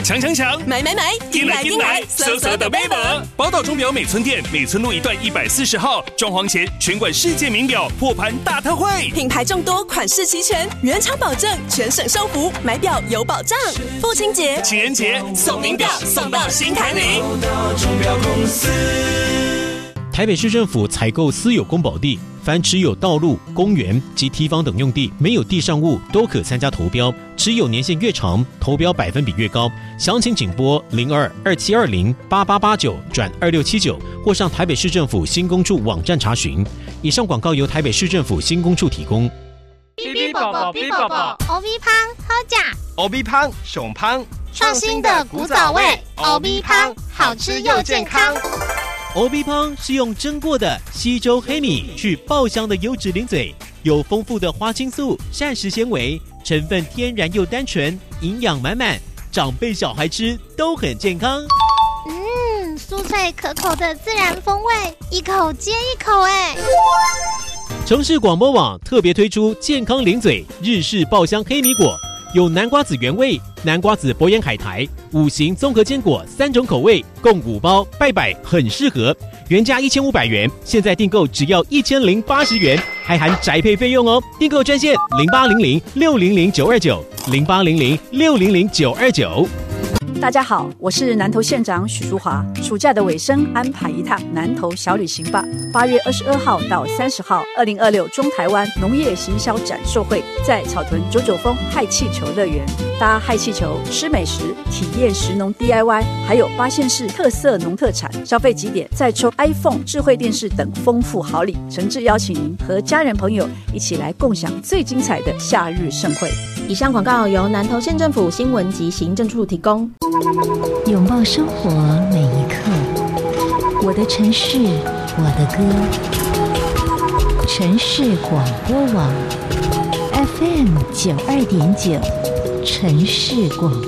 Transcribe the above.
抢！ 买！ 进来！搜索的妹们，宝岛钟表美村店美村路一段140号，装潢前全馆世界名表破盘大特惠， 品牌众多，款式齐全，原厂保证，全省收服，买表有保障。父亲节、 情人节送名表送到心坎里。 宝岛钟表公司。 台北市政府采购私有公保地，凡持有道路、公园及堤防等用地，没有地上物都可参加投标，持有年限越长，投标百分比越高。详情请拨02-2720-8889-2679，或上台北市政府新工处网站查询。以上广告由台北市政府新工处提供。 哔哔宝宝，OV 胖好假 ，OV 胖熊胖， 创新的古早味，OV 胖好吃又健康。 OB 胖是用蒸过的西周黑米去爆香的优质零嘴，有丰富的花青素、膳食纤维，成分天然又单纯，营养满满，长辈小孩吃都很健康。 酥脆可口的自然风味，一口接一口哎。 城市广播网特别推出健康零嘴日式爆香黑米果，有南瓜子原味、南瓜子博眼海苔、五行综合坚果3种口味，共5包，拜拜很适合。原价1500元，现在订购只要1080元，还含宅配费用哦。订购专线0800-600-929，0800-600-929。 大家好，我是南投县长许淑华。暑假的尾声，安排一趟南投小旅行吧。8月22号到30号，2026中台湾农业行销展售会在草屯99峰氦气球乐园，搭氦气球吃美食，体验食农 DIY， 还有8县市特色农特产，消费几点再抽 iPhone、智慧电视等丰富好礼。诚挚邀请您和家人朋友一起来共享最精彩的夏日盛会。 以上广告由南投县政府新闻及行政处提供。 拥抱生活每一刻，我的城市，我的歌。城市广播网 FM92.9，城市广播。